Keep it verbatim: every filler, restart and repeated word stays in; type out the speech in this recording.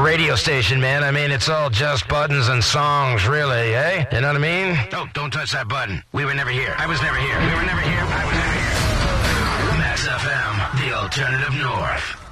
radio station, man. I mean, it's all just buttons and songs, really, eh? You know what I mean? Don't, don't touch that button. We were never here. I was never here. We were never here. I was never here. Max F M, the alternative north.